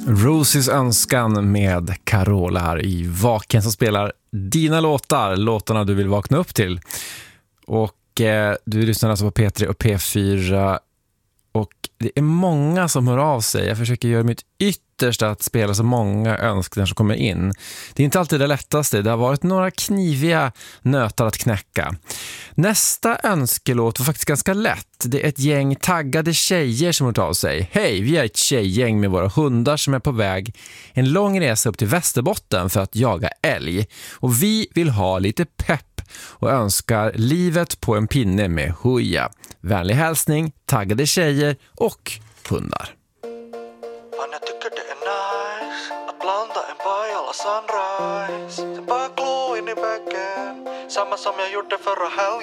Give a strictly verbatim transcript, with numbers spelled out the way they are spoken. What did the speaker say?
Rosies önskan med Carola här i Vaken som spelar dina låtar, låtarna du vill vakna upp till. Och eh, du lyssnar alltså på P tre och P fyra och det är många som hör av sig. Jag försöker göra mitt yttersta att spela så många önskningar som kommer in. Det är inte alltid det lättaste. Det har varit några kniviga nötar att knäcka. Nästa önskelåt var faktiskt ganska lätt. Det är ett gäng taggade tjejer som hört av sig. Hej, vi är ett tjejgäng med våra hundar som är på väg en lång resa upp till Västerbotten för att jaga älg. Och vi vill ha lite pepp och önskar livet på en pinne med huja. Vänlig hälsning, taggade tjejer och hundar. Fan, jag tycker det är nice att blanda en Pajala sunrise. Sen bara glo in i väggen, samma som jag gjorde förra helgen.